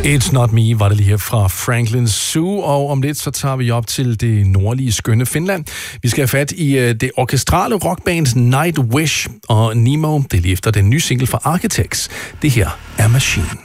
It's Not Me var det lige her fra Franklin Zoo, og om lidt så tager vi op til det nordlige skønne Finland. Vi skal have fat i det orkestrale rockband Nightwish, og Nemo, det er lige efter den nye single fra Architects. Det her er Machine.